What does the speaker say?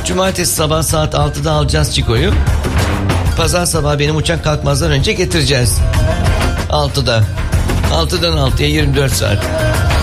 Cumartesi sabah saat 6'da alacağız Çiko'yu. Pazar sabah benim uçak kalkmazdan önce getireceğiz. 6'da. 6'dan 6'ya 24 saat.